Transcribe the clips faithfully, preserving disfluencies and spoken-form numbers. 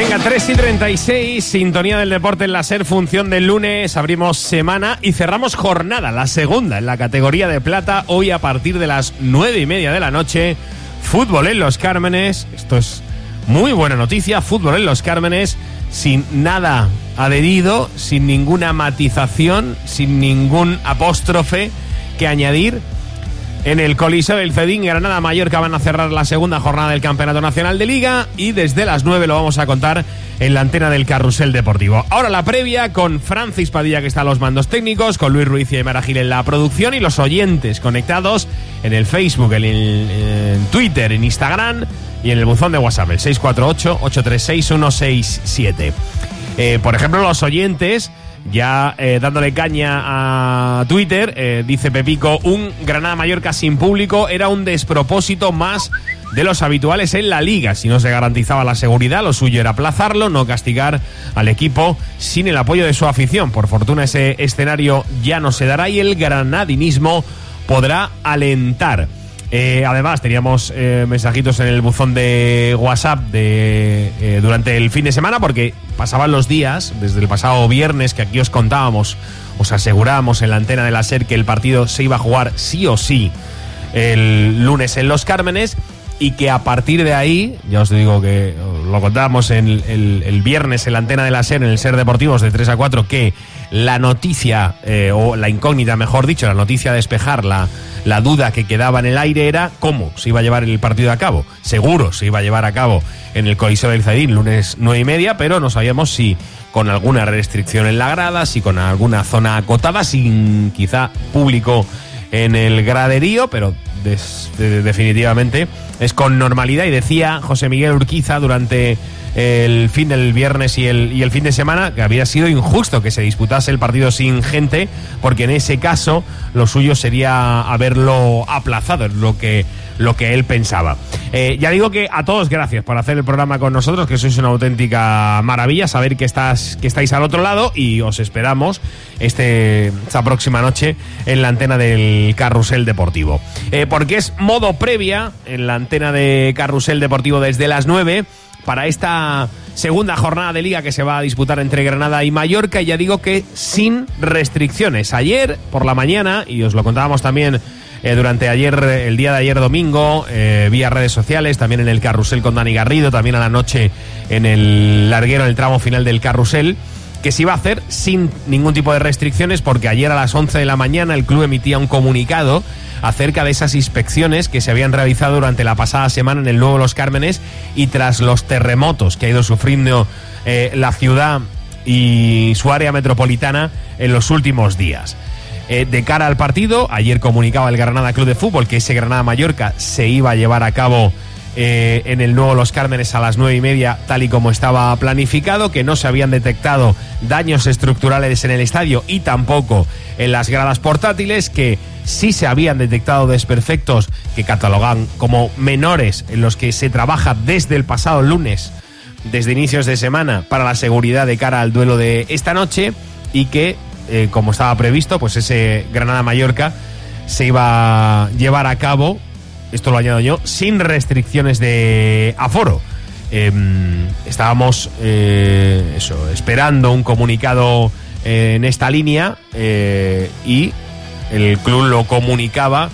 Venga, tres y treinta y seis, sintonía del deporte en la SER, función del lunes, abrimos semana y cerramos jornada, la segunda en la categoría de plata, hoy a partir de las nueve y media de la noche, fútbol en Los Cármenes, esto es muy buena noticia, fútbol en Los Cármenes, sin nada adherido, sin ninguna matización, sin ningún apóstrofe que añadir. En el Coliseo del Cedín, Granada Mallorca van a cerrar la segunda jornada del Campeonato Nacional de Liga y desde las nueve lo vamos a contar en la antena del Carrusel Deportivo. Ahora la previa con Francis Padilla, que está a los mandos técnicos, con Luis Ruiz y Aymar Gil en la producción y los oyentes conectados en el Facebook, en, el, en Twitter, en Instagram y en el buzón de WhatsApp, el seis cuatro ocho, ocho tres seis, uno seis siete. Eh, por ejemplo, los oyentes... Ya eh, dándole caña a Twitter, eh, dice Pepico, un Granada-Mallorca sin público era un despropósito más de los habituales en la Liga. Si no se garantizaba la seguridad, lo suyo era aplazarlo, no castigar al equipo sin el apoyo de su afición. Por fortuna ese escenario ya no se dará y el granadinismo podrá alentar. Eh, además, teníamos eh, mensajitos en el buzón de WhatsApp de, eh, durante el fin de semana, porque pasaban los días, desde el pasado viernes, que aquí os contábamos, os asegurábamos en la antena de la SER que el partido se iba a jugar sí o sí el lunes en Los Cármenes, y que a partir de ahí, ya os digo que lo contábamos en el, el, el viernes en la antena de la SER, en el SER Deportivos de tres a cuatro, que la noticia, eh, o la incógnita, mejor dicho, la noticia a despejar, la, la duda que quedaba en el aire era cómo se iba a llevar el partido a cabo. Seguro se iba a llevar a cabo en el Coliseo del Cedín, lunes nueve y media, pero no sabíamos si con alguna restricción en la grada, si con alguna zona acotada, sin quizá público en el graderío, pero des, de, definitivamente es con normalidad. Y decía José Miguel Urquiza durante el fin del viernes y el, y el fin de semana que había sido injusto que se disputase el partido sin gente, porque en ese caso lo suyo sería haberlo aplazado, es lo que, lo que él pensaba. Eh, ya digo que a todos gracias por hacer el programa con nosotros, que sois una auténtica maravilla, saber que, estás, que estáis al otro lado, y os esperamos este, esta próxima noche en la antena del Carrusel Deportivo. Eh, porque es modo previa en la antena de Carrusel Deportivo desde las nueve para esta segunda jornada de Liga que se va a disputar entre Granada y Mallorca, y ya digo que sin restricciones. Ayer por la mañana, y os lo contábamos también eh, durante ayer, el día de ayer domingo, eh, vía redes sociales, también en el Carrusel con Dani Garrido, también a la noche en el larguero, en el tramo final del Carrusel, que se iba a hacer sin ningún tipo de restricciones, porque ayer a las once de la mañana el club emitía un comunicado acerca de esas inspecciones que se habían realizado durante la pasada semana en el nuevo Los Cármenes, y tras los terremotos que ha ido sufriendo eh, la ciudad y su área metropolitana en los últimos días. Eh, de cara al partido, ayer comunicaba el Granada Club de Fútbol que ese Granada-Mallorca se iba a llevar a cabo eh, en el nuevo Los Cármenes a las nueve y media, tal y como estaba planificado, que no se habían detectado daños estructurales en el estadio y tampoco en las gradas portátiles, que sí se habían detectado desperfectos que catalogan como menores, en los que se trabaja desde el pasado lunes, desde inicios de semana, para la seguridad de cara al duelo de esta noche, y que, eh, como estaba previsto, pues ese Granada-Mallorca se iba a llevar a cabo, esto lo añado yo, sin restricciones de aforo. Eh, estábamos eh, eso, esperando un comunicado eh, en esta línea, eh, y el club lo comunicaba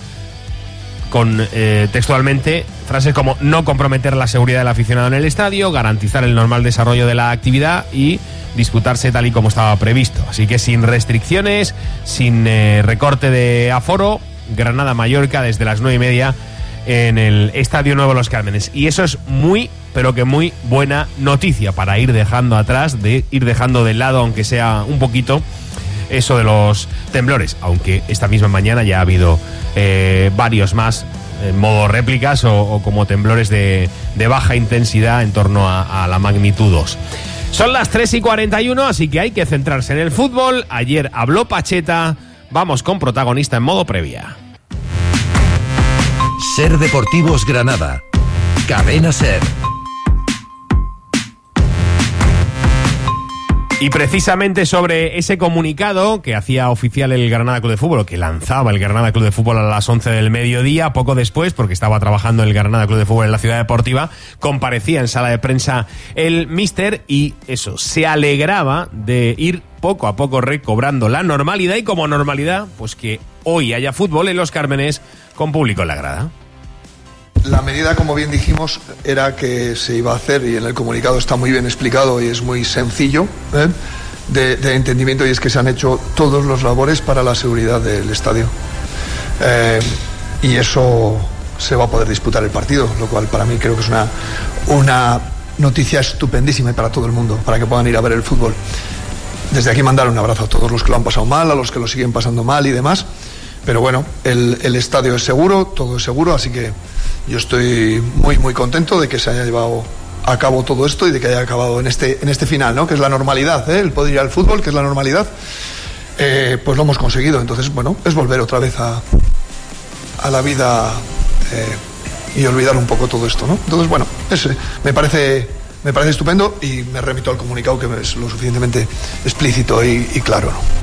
con eh, textualmente frases como no comprometer la seguridad del aficionado en el estadio, garantizar el normal desarrollo de la actividad y disputarse tal y como estaba previsto. Así que sin restricciones, sin eh, recorte de aforo, Granada-Mallorca desde las nueve y media en el Estadio Nuevo Los Cármenes. Y eso es muy, pero que muy buena noticia para ir dejando atrás, de ir dejando de lado, aunque sea un poquito, eso de los temblores, aunque esta misma mañana ya ha habido eh, varios más en modo réplicas o, o como temblores de, de baja intensidad en torno a, a la magnitud dos. Son las tres y cuarenta y uno, así que hay que centrarse en el fútbol. Ayer habló Pacheta, vamos con protagonista en modo previa. SER Deportivos Granada, Cadena SER. Y precisamente sobre ese comunicado que hacía oficial el Granada Club de Fútbol, o que lanzaba el Granada Club de Fútbol a las once del mediodía, poco después, porque estaba trabajando el Granada Club de Fútbol en la Ciudad Deportiva, comparecía en sala de prensa el míster y eso, se alegraba de ir poco a poco recobrando la normalidad, y como normalidad, pues que hoy haya fútbol en Los Cármenes con público en la grada. La medida, como bien dijimos, era que se iba a hacer, y en el comunicado está muy bien explicado y es muy sencillo, ¿eh? de, de entendimiento, y es que se han hecho todos los labores para la seguridad del estadio. Eh, y eso se va a poder disputar el partido, lo cual para mí creo que es una, una noticia estupendísima para todo el mundo, para que puedan ir a ver el fútbol. Desde aquí mandar un abrazo a todos los que lo han pasado mal, a los que lo siguen pasando mal y demás. Pero bueno, el, el estadio es seguro, todo es seguro, así que yo estoy muy muy contento de que se haya llevado a cabo todo esto y de que haya acabado en este en este final, ¿no? Que es la normalidad, ¿eh? El poder ir al fútbol, que es la normalidad. Eh, pues lo hemos conseguido. Entonces, bueno, es volver otra vez a, a la vida eh, y olvidar un poco todo esto, ¿no? Entonces, bueno, es, me parece me parece estupendo, y me remito al comunicado, que es lo suficientemente explícito y, y claro, ¿no?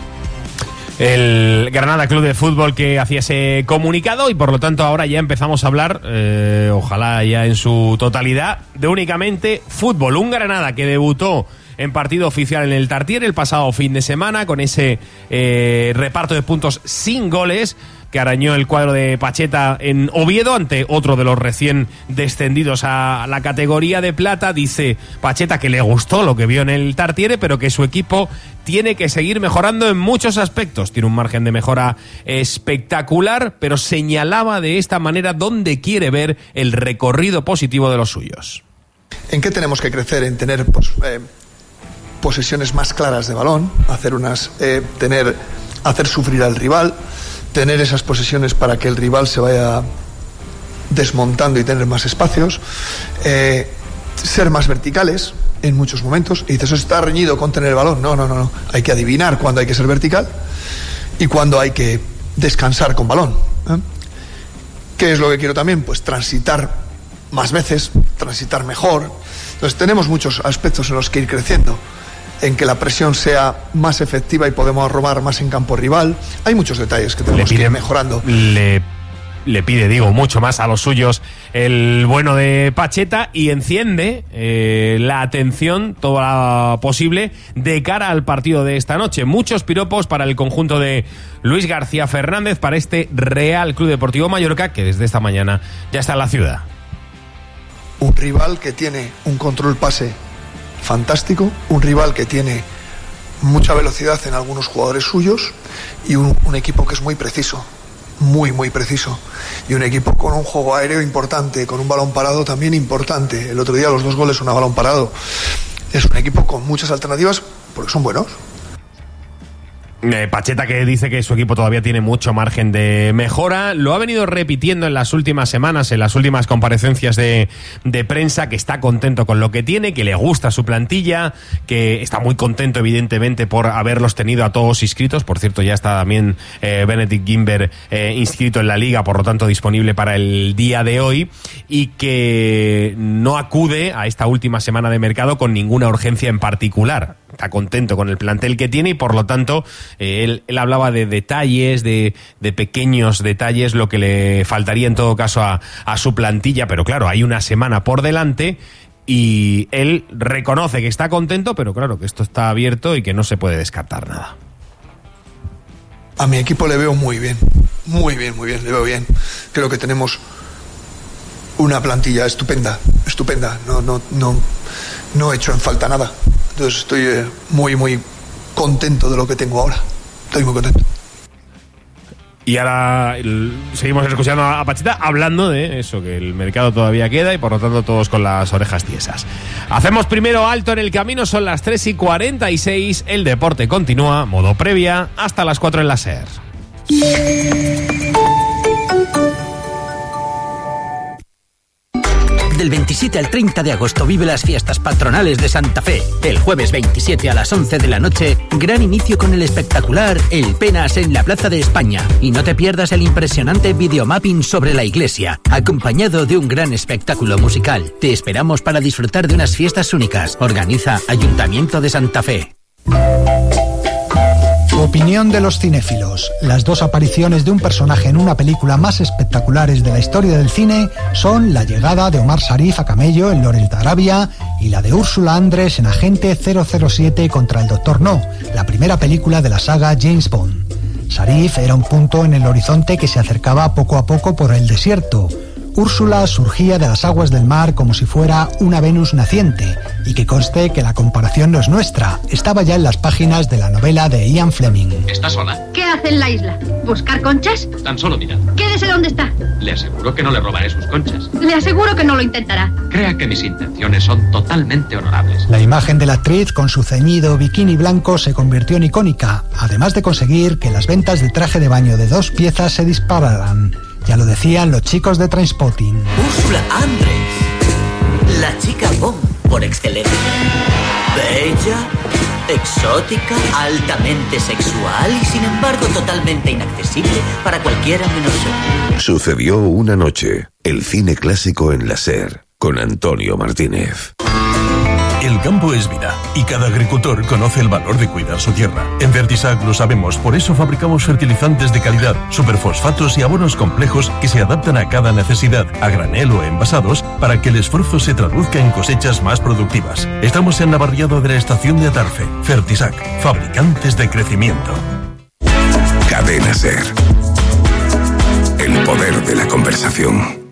El Granada Club de Fútbol que hacía ese comunicado, y por lo tanto ahora ya empezamos a hablar, eh, ojalá ya en su totalidad, de únicamente fútbol. Un Granada que debutó en partido oficial en el Tartiere el pasado fin de semana con ese eh, reparto de puntos sin goles que arañó el cuadro de Pacheta en Oviedo ante otro de los recién descendidos a la categoría de plata. Dice Pacheta que le gustó lo que vio en el Tartiere, pero que su equipo tiene que seguir mejorando en muchos aspectos. Tiene un margen de mejora espectacular, pero señalaba de esta manera dónde quiere ver el recorrido positivo de los suyos. ¿En qué tenemos que crecer? En tener pues, eh, posesiones más claras de balón, hacer unas, eh, tener, hacer sufrir al rival, tener esas posesiones para que el rival se vaya desmontando y tener más espacios, eh, ser más verticales en muchos momentos. Y dices, eso está reñido con tener el balón. No, no, no, no. Hay que adivinar cuándo hay que ser vertical y cuándo hay que descansar con balón, ¿eh? ¿Qué es lo que quiero también? Pues transitar más veces, transitar mejor. Entonces tenemos muchos aspectos en los que ir creciendo, en que la presión sea más efectiva y podemos robar más en campo rival. Hay muchos detalles que tenemos pide, que ir mejorando. Le, le pide, digo, mucho más a los suyos el bueno de Pacheta, y enciende eh, la atención toda posible de cara al partido de esta noche. Muchos piropos para el conjunto de Luis García Fernández, para este Real Club Deportivo Mallorca, que desde esta mañana ya está en la ciudad. Un rival que tiene un control pase fantástico, un rival que tiene mucha velocidad en algunos jugadores suyos, y un, un equipo que es muy preciso, muy muy preciso, y un equipo con un juego aéreo importante, con un balón parado también importante. El otro día los dos goles son a balón parado. Es un equipo con muchas alternativas porque son buenos. Eh, Pacheta, que dice que su equipo todavía tiene mucho margen de mejora, lo ha venido repitiendo en las últimas semanas, en las últimas comparecencias de, de prensa, que está contento con lo que tiene, que le gusta su plantilla, que está muy contento evidentemente por haberlos tenido a todos inscritos. Por cierto, ya está también eh, Benedict Gimber eh, inscrito en la liga, por lo tanto disponible para el día de hoy, y que no acude a esta última semana de mercado con ninguna urgencia en particular. Está contento con el plantel que tiene, y por lo tanto eh, él, él hablaba de detalles, de, de pequeños detalles, lo que le faltaría en todo caso a, a su plantilla. Pero claro, hay una semana por delante y él reconoce que está contento, pero claro, que esto está abierto y que no se puede descartar nada. A mi equipo le veo muy bien, muy bien, muy bien, le veo bien. Creo que tenemos una plantilla estupenda, estupenda. No, no, no, no he hecho en falta nada. Entonces estoy eh, muy, muy contento de lo que tengo ahora. Estoy muy contento. Y ahora el, seguimos escuchando a Pacheta hablando de eso, que el mercado todavía queda y por lo tanto todos con las orejas tiesas. Hacemos primero alto en el camino, son las tres y cuarenta y seis. El deporte continúa, modo previa, hasta las cuatro en la SER. Del veintisiete al treinta de agosto vive las fiestas patronales de Santa Fe. El jueves veintisiete a las once de la noche, gran inicio con el espectacular El Penas en la Plaza de España. Y no te pierdas el impresionante videomapping sobre la iglesia, acompañado de un gran espectáculo musical. Te esperamos para disfrutar de unas fiestas únicas. Organiza Ayuntamiento de Santa Fe. Opinión de los cinéfilos. Las dos apariciones de un personaje en una película más espectaculares de la historia del cine son la llegada de Omar Sharif a camello en Lawrence de Arabia y la de Úrsula Andress en Agente cero cero siete contra el Doctor No, la primera película de la saga James Bond. Sharif era un punto en el horizonte que se acercaba poco a poco por el desierto. Úrsula surgía de las aguas del mar como si fuera una Venus naciente, y que conste que la comparación no es nuestra, estaba ya en las páginas de la novela de Ian Fleming. ¿Está sola? ¿Qué hace en la isla? ¿Buscar conchas? Tan solo mira. Quédese donde está. Le aseguro que no le robaré sus conchas. Le aseguro que no lo intentará. Crea que mis intenciones son totalmente honorables. La imagen de la actriz con su ceñido bikini blanco se convirtió en icónica, además de conseguir que las ventas de traje de baño de dos piezas se dispararan. Ya lo decían los chicos de Trainspotting. Úrsula Andress, la chica Bond por excelencia. Bella, exótica, altamente sexual y sin embargo totalmente inaccesible para cualquiera menos yo. Sucedió una noche. El cine clásico en la SER, con Antonio Martínez. El campo es vida y cada agricultor conoce el valor de cuidar su tierra. En Fertisac lo sabemos, por eso fabricamos fertilizantes de calidad, superfosfatos y abonos complejos que se adaptan a cada necesidad, a granel o envasados, para que el esfuerzo se traduzca en cosechas más productivas. Estamos en Navarriado de la estación de Atarfe. Fertisac, fabricantes de crecimiento. Cadena SER. El poder de la conversación.